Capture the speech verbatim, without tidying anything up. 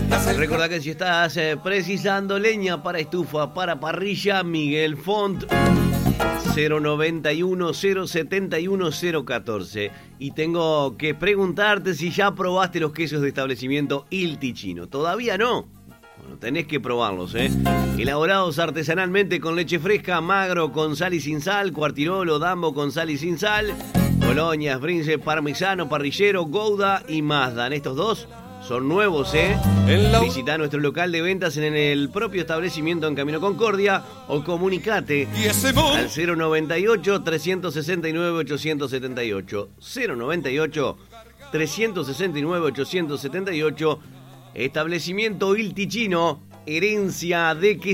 Recordá que si estás eh, precisando leña para estufa, para parrilla, Miguel Font, cero noventa y uno, cero setenta y uno, cero catorce. Y tengo que preguntarte si ya probaste los quesos de establecimiento Il Ticino. ¿Todavía no? Bueno, tenés que probarlos, ¿eh? Elaborados artesanalmente con leche fresca, magro con sal y sin sal, cuartirolo, dambo con sal y sin sal, colonias, brince, parmesano, parrillero, gouda y mazda. Estos dos son nuevos, ¿eh? Visita nuestro local de ventas en el propio establecimiento en Camino Concordia o comunicate al cero noventa y ocho, trescientos sesenta y nueve, ochocientos setenta y ocho. cero noventa y ocho, trescientos sesenta y nueve, ochocientos setenta y ocho. Establecimiento Il Ticino, herencia de que